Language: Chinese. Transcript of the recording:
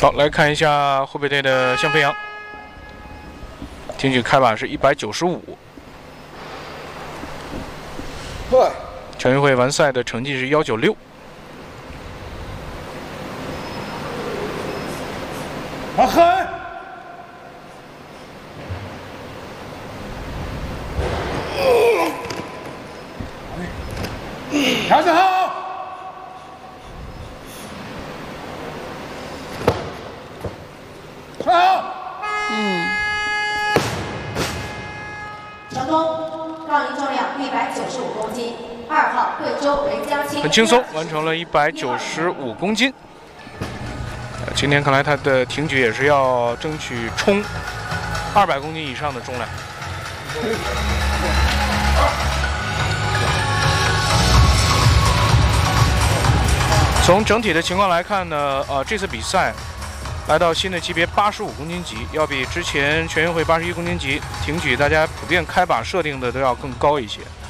好，来看一下湖北队的向飞扬，挺举开把是195。全运会完赛的成绩是196。 好狠！调整好。 成功，杠铃重量195公斤，2号贵州韦江青， 很轻松完成了195公斤。今天看来他的挺举也是要争取冲200公斤以上的重量。从整体的情况来看呢，这次比赛来到新的级别85公斤级，要比之前全运会81公斤级挺举大家普遍开把设定的都要更高一些。